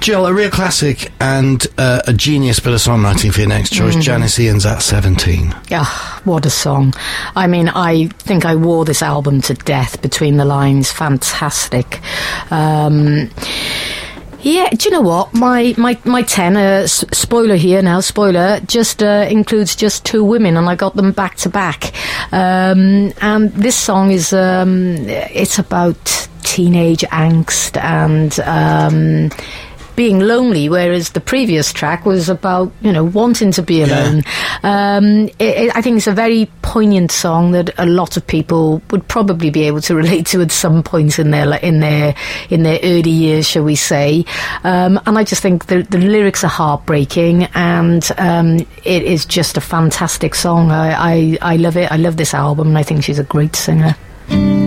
Jill, a real classic and a genius bit of songwriting for your next choice. Janice Ian's At 17. Ah, what a song. I mean, I think I wore this album to death. Between the Lines, fantastic. Yeah, do you know what? My 10, spoiler here now, spoiler, just includes just 2 women, and I got them back to back. And this song is, it's about teenage angst and being lonely, whereas the previous track was about, wanting to be alone. I think it's a very poignant song that a lot of people would probably be able to relate to at some point in their early years, shall we say. And I just think the lyrics are heartbreaking, and it is just a fantastic song. I love it. I love this album, and I think she's a great singer.